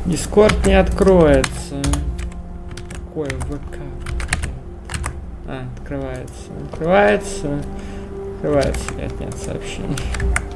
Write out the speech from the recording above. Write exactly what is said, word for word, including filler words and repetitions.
Дискорд не откроется. Какой ВК? А, открывается. Открывается. Открывается. Нет, нет сообщений.